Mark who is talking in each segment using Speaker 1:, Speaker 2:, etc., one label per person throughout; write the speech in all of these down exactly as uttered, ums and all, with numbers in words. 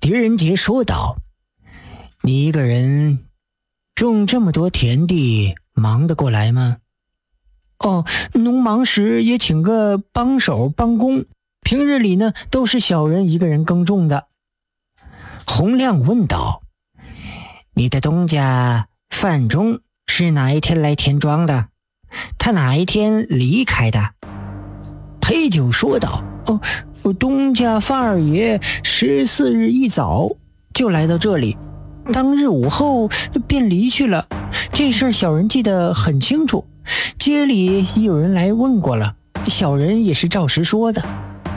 Speaker 1: 狄仁杰说道：你一个人种这么多田地，忙得过来吗？
Speaker 2: 哦，农忙时也请个帮手帮工，平日里呢都是小人一个人耕种的。
Speaker 1: 洪亮问道：你的东家范仲是哪一天来田庄的？他哪一天离开的？
Speaker 2: 裴九说道：哦，东家范二爷十四日一早就来到这里，当日午后便离去了。这事儿小人记得很清楚，街里也有人来问过了，小人也是照实说的。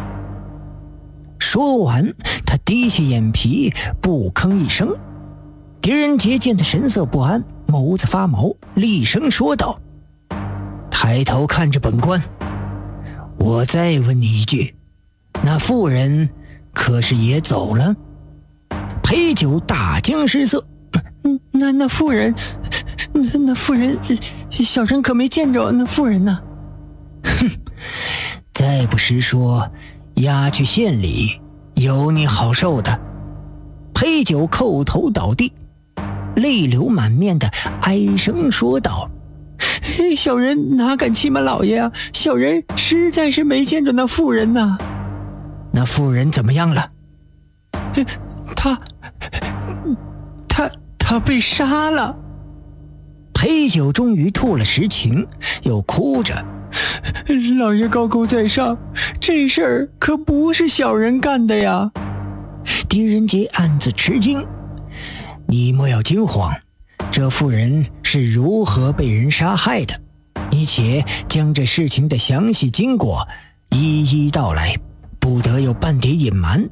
Speaker 1: 说完，他低下眼皮，不吭一声。狄仁杰见他神色不安，眸子发毛，厉声说道：抬头看着本官，我再问你一句，那妇人可是也走了？
Speaker 2: 裴九大惊失色，那那妇人，那那妇人，小人可没见着那妇人呢。
Speaker 1: 哼，再不实说，押去县里，有你好受的。裴九叩头倒地，泪流满面的哀声说道：
Speaker 2: 小人哪敢欺瞒老爷啊，小人实在是没见着那妇人呐。
Speaker 1: 那妇人怎么样了？
Speaker 2: 他他他被杀了。
Speaker 1: 裴九终于吐了实情，又哭着：
Speaker 2: 老爷高高在上，这事儿可不是小人干的呀。
Speaker 1: 狄仁杰暗自吃惊：你莫要惊慌，这妇人是如何被人杀害的？你且将这事情的详细经过一一道来，不得有半点隐瞒。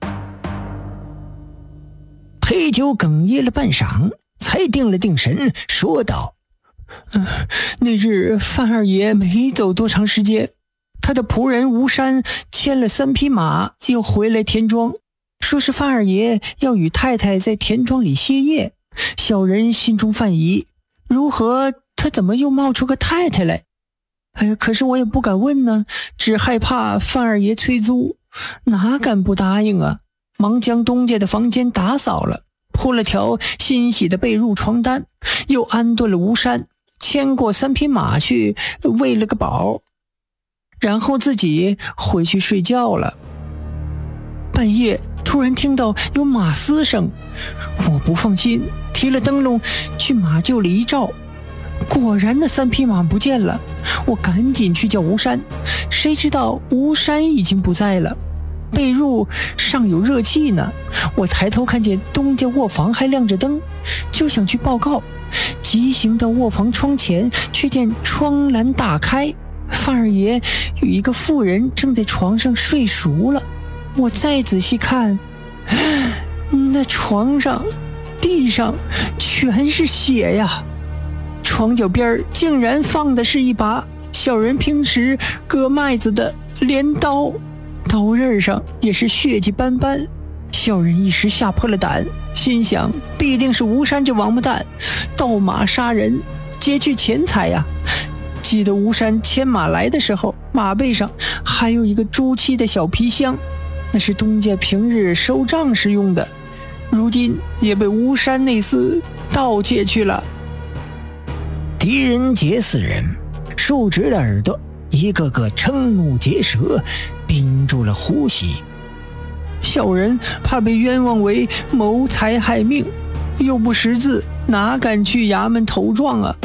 Speaker 1: 裴九哽咽了半晌，才定了定神，说道：
Speaker 2: 呃、那日范二爷没走多长时间，他的仆人吴山牵了三匹马又回来田庄，说是范二爷要与太太在田庄里歇业。小人心中犯疑，如何他怎么又冒出个太太来？哎，可是我也不敢问呢，只害怕范二爷催租，哪敢不答应啊？忙将东家的房间打扫了，铺了条新洗的被褥床单，又安顿了吴山，牵过三匹马去喂了个饱，然后自己回去睡觉了。半夜突然听到有马嘶声，我不放心，提了灯笼去马厩里一照，果然那三匹马不见了。我赶紧去叫吴山，谁知道吴山已经不在了，被褥尚有热气呢。我抬头看见东家卧房还亮着灯，就想去报告，急行到卧房窗前，却见窗栏大开，范二爷与一个妇人正在床上睡熟了。我再仔细看，那床上地上全是血呀，床脚边竟然放的是一把小人平时割麦子的镰刀，刀刃上也是血迹斑斑。小人一时吓破了胆，心想必定是吴山这王八蛋盗马杀人，劫去钱财呀。记得吴山牵马来的时候，马背上还有一个朱漆的小皮箱，那是东家平日收账时用的，如今也被吴山那厮盗窃去了。
Speaker 1: 狄仁杰四人竖直了耳朵，一个个瞠目结舌，屏住了呼吸。
Speaker 2: 小人怕被冤枉为谋财害命，又不识字，哪敢去衙门投状啊？